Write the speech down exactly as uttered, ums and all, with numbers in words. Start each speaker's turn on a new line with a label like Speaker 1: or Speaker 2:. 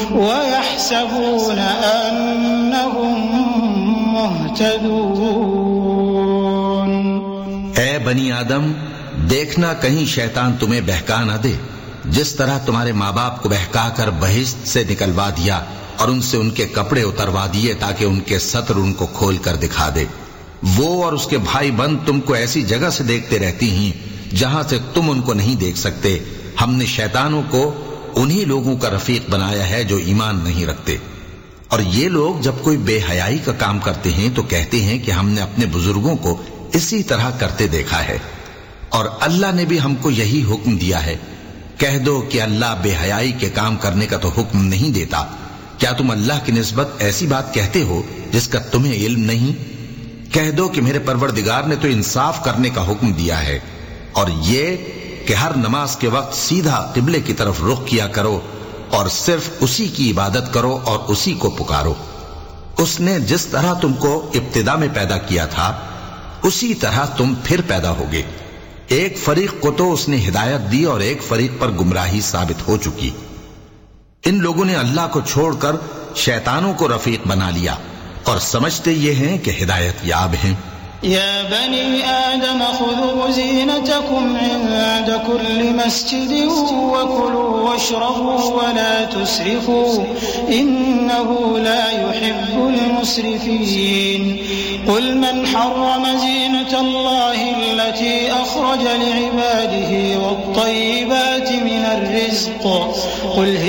Speaker 1: ويحسبون أنهم مهتدون۔
Speaker 2: اے بنی آدم، دیکھنا کہیں شیطان تمہیں بہکا نہ دے، جس طرح تمہارے ماں باپ کو بہکا کر بہشت سے نکلوا دیا اور ان سے ان کے کپڑے اتروا دیے تاکہ ان کے ستر ان کو کھول کر دکھا دے۔ وہ اور اس کے بھائی بند تم کو ایسی جگہ سے دیکھتے رہتی ہیں جہاں سے تم ان کو نہیں دیکھ سکتے۔ ہم نے شیطانوں کو انہی لوگوں کا رفیق بنایا ہے جو ایمان نہیں رکھتے۔ اور یہ لوگ جب کوئی بے حیائی کا کام کرتے ہیں تو کہتے ہیں کہ ہم نے اپنے بزرگوں کو اسی طرح کرتے دیکھا ہے، اور اللہ نے بھی ہم کو یہی حکم دیا ہے۔ کہہ دو کہ اللہ بے حیائی کے کام کرنے کا تو حکم نہیں دیتا۔ کیا تم اللہ کی نسبت ایسی بات کہتے ہو جس کا تمہیں علم نہیں؟ کہہ دو کہ میرے پروردگار نے تو انصاف کرنے کا حکم دیا ہے، اور یہ کہ ہر نماز کے وقت سیدھا قبلے کی طرف رخ کیا کرو اور صرف اسی کی عبادت کرو اور اسی کو پکارو۔ اس نے جس طرح تم کو ابتدا میں پیدا کیا تھا اسی طرح تم پھر پیدا ہوگے۔ ایک فریق کو تو اس نے ہدایت دی اور ایک فریق پر گمراہی ثابت ہو چکی۔ ان لوگوں نے اللہ کو چھوڑ کر شیطانوں کو رفیق بنا لیا اور سمجھتے یہ ہیں کہ ہدایت یاب ہیں۔
Speaker 1: يا بني آدم خذوا زينتكم عند كل مسجد وكلوا واشربوا ولا تسرفوا إنه لا يحب المسرفين قل من حرم زينة الله التي أخرج لعباده والطيبات من الرزق قل